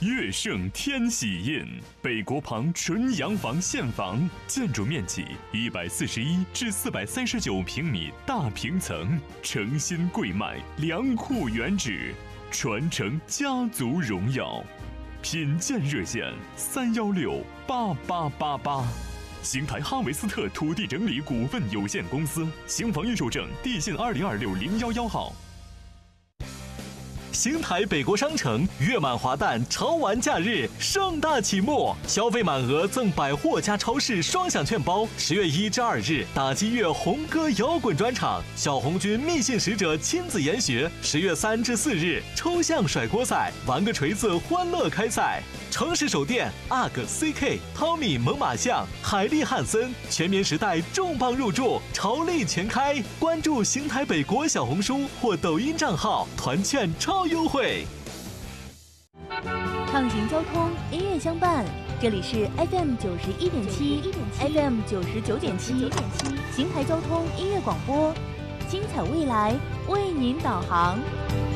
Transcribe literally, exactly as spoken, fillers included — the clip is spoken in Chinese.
悦盛天喜印，北国旁纯洋房现房，建筑面积一百四十一至四百三十九平米大平层，诚心贵卖，良库原址，传承家族荣耀。品鉴热线三幺六八八八八。邢台哈维斯特土地整理股份有限公司，邢房预售证地信二零二六零幺幺号。 邢台北国商城月满华诞潮玩假日盛大启幕，消费满额赠百货加超市双享券包。十月一至二日，打击乐红歌摇滚专场，小红军密信使者亲自研学。十月三至四日，抽象甩锅赛，玩个锤子欢乐开赛。城市手电 A G C K、汤米猛犸象、海利汉森、全棉时代重磅入驻，潮力全开。关注邢台北国小红书或抖音账号，团券超优惠。 畅行交通，音乐相伴，这里是 F M 九十一点七 ，F M 九十九点七，邢台交通音乐广播，精彩未来为您导航。